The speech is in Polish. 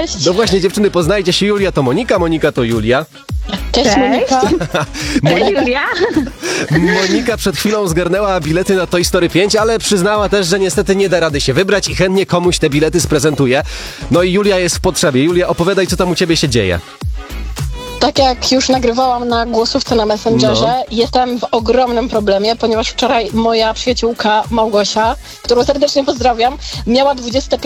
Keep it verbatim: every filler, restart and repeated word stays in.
cześć. No właśnie, dziewczyny, poznajcie się. Julia to Monika, Monika to Julia. Cześć, Cześć. Monika. Cześć, Julia. Monika przed chwilą zgarnęła bilety na Toy Story pięć, ale przyznała też, że niestety nie da rady się wybrać i chętnie komuś te bilety sprezentuje. No i Julia jest w potrzebie. Julia, opowiadaj, co tam u ciebie się dzieje. Tak jak już nagrywałam na głosówce na Messengerze, No. jestem w ogromnym problemie, ponieważ wczoraj moja przyjaciółka Małgosia, którą serdecznie pozdrawiam, miała dwudzieste